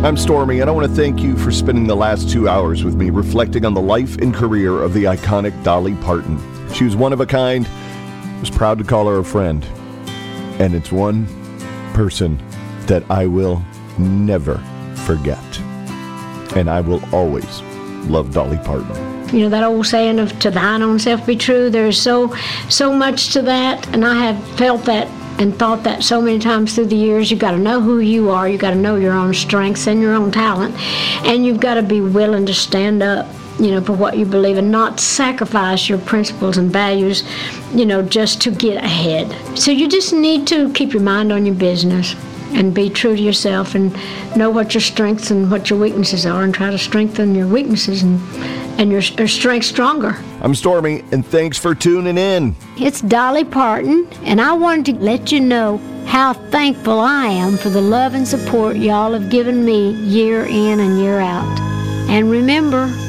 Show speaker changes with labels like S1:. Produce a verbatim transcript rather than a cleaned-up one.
S1: I'm Stormy, and I want to thank you for spending the last two hours with me reflecting on the life and career of the iconic Dolly Parton. She was one of a kind. I was proud to call her a friend. And it's one person that I will never forget. And I will always love Dolly Parton.
S2: You know, that old saying of to thine own self be true, there's so, so much to that, and I have felt that and thought that so many times through the years. You've got to know who you are, you've got to know your own strengths and your own talent, and you've got to be willing to stand up, you know, for what you believe and not sacrifice your principles and values, you know, just to get ahead. So you just need to keep your mind on your business and be true to yourself and know what your strengths and what your weaknesses are and try to strengthen your weaknesses and, and your, your strengths stronger.
S1: I'm Stormy, and thanks for tuning in.
S2: It's Dolly Parton, and I wanted to let you know how thankful I am for the love and support y'all have given me year in and year out. And remember,